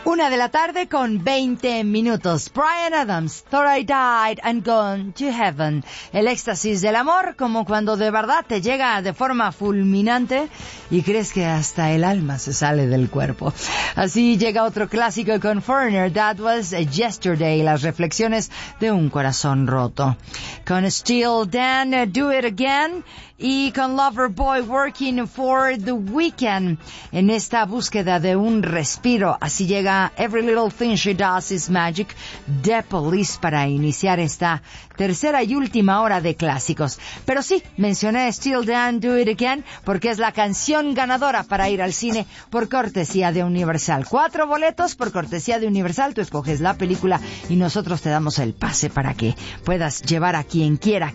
1:00 con 20 minutos. Bryan Adams, Thought I Died and Gone to Heaven. El éxtasis del amor, como cuando de verdad te llega de forma fulminante y crees que hasta el alma se sale del cuerpo. Así llega otro clásico con Foreigner, That Was Yesterday, las reflexiones de un corazón roto. Con Steely Dan, Do It Again. Y con Loverboy, Working for the Weekend, en esta búsqueda de un respiro. Así llega Every Little Thing She Does Is Magic, The Police, para iniciar esta tercera y última hora de clásicos. Pero sí, mencioné Steely Dan, Do It Again, porque es la canción ganadora para ir al cine por cortesía de Universal. 4 boletos por cortesía de Universal. Tú escoges la película y nosotros te damos el pase para que puedas llevar a quien quiera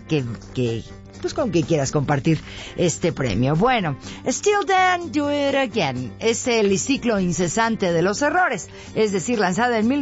pues con que quieras compartir este premio. Bueno, Steely Dan, Do It Again es el ciclo incesante de los errores, es decir, lanzada en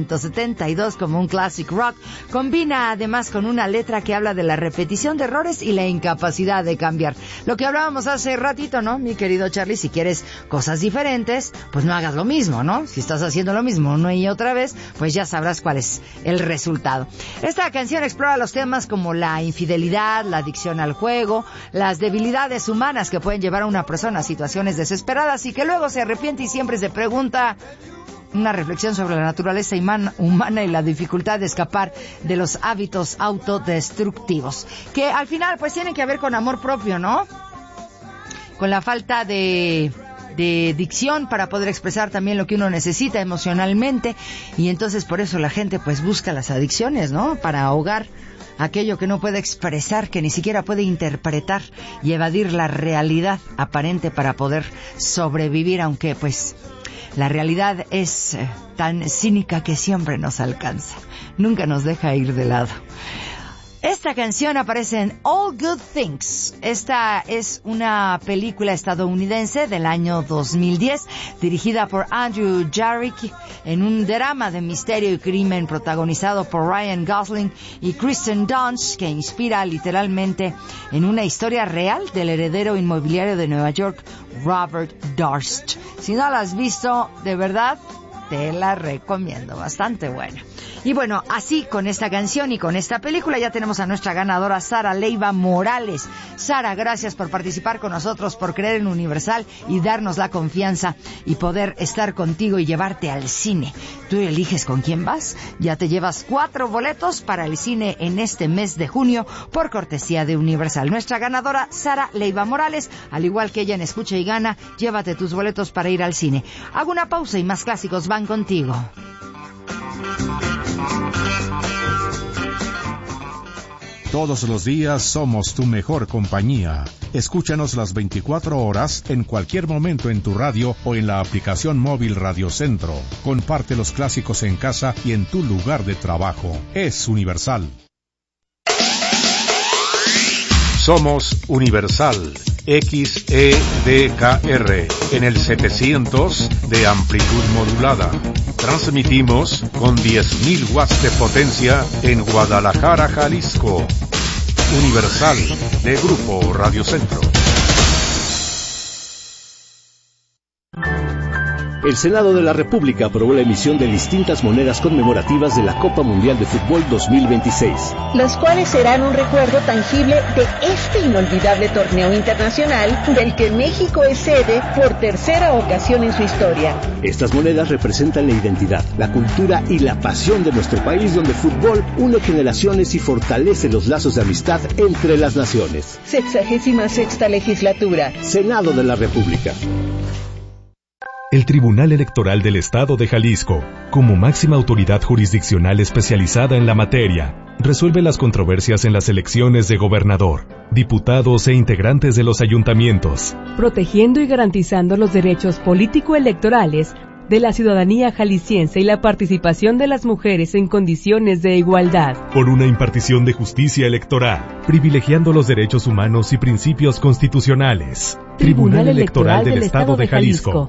1972 como un classic rock, combina además con una letra que habla de la repetición de errores y la incapacidad de cambiar. Lo que hablábamos hace ratito, ¿no, mi querido Charlie? Si quieres cosas diferentes, pues no hagas lo mismo, ¿no? Si estás haciendo lo mismo una y otra vez, pues ya sabrás cuál es el resultado. Esta canción explora los temas como la infidelidad, la adicción al juego, las debilidades humanas que pueden llevar a una persona a situaciones desesperadas y que luego se arrepiente y siempre se pregunta. Una reflexión sobre la naturaleza humana y la dificultad de escapar de los hábitos autodestructivos, que al final pues tienen que ver con amor propio, ¿no? Con la falta de dicción para poder expresar también lo que uno necesita emocionalmente, y entonces por eso la gente pues busca las adicciones, ¿no? Para ahogar aquello que no puede expresar, que ni siquiera puede interpretar y evadir la realidad aparente para poder sobrevivir, aunque pues la realidad es tan cínica que siempre nos alcanza, nunca nos deja ir de lado. Esta canción aparece en All Good Things. Esta es una película estadounidense del año 2010, dirigida por Andrew Jarrick, en un drama de misterio y crimen protagonizado por Ryan Gosling y Kristen Dunst, que inspira literalmente en una historia real del heredero inmobiliario de Nueva York, Robert Durst. Si no la has visto, de verdad, te la recomiendo, bastante buena. Y bueno, así con esta canción y con esta película ya tenemos a nuestra ganadora Sara Leiva Morales. Sara, gracias por participar con nosotros, por creer en Universal y darnos la confianza y poder estar contigo y llevarte al cine. Tú eliges con quién vas, ya te llevas 4 boletos para el cine en este mes de junio por cortesía de Universal. Nuestra ganadora Sara Leiva Morales, al igual que ella en Escucha y Gana, llévate tus boletos para ir al cine. Hago una pausa y más clásicos van contigo. Todos los días somos tu mejor compañía. Escúchanos las 24 horas en cualquier momento en tu radio o en la aplicación móvil Radio Centro. Comparte los clásicos en casa y en tu lugar de trabajo. Es Universal. Somos Universal. XEDKR en el 700 de amplitud modulada. Transmitimos con 10.000 watts de potencia en Guadalajara, Jalisco. Universal, de Grupo Radio Centro. El Senado de la República aprobó la emisión de distintas monedas conmemorativas de la Copa Mundial de Fútbol 2026. Los cuales serán un recuerdo tangible de este inolvidable torneo internacional del que México es sede por tercera ocasión en su historia. Estas monedas representan la identidad, la cultura y la pasión de nuestro país, donde el fútbol une generaciones y fortalece los lazos de amistad entre las naciones. 66ª legislatura. Senado de la República. El Tribunal Electoral del Estado de Jalisco, como máxima autoridad jurisdiccional especializada en la materia, resuelve las controversias en las elecciones de gobernador, diputados e integrantes de los ayuntamientos, protegiendo y garantizando los derechos político-electorales de la ciudadanía jalisciense y la participación de las mujeres en condiciones de igualdad. Por una impartición de justicia electoral, privilegiando los derechos humanos y principios constitucionales. Tribunal Electoral del Estado de Jalisco.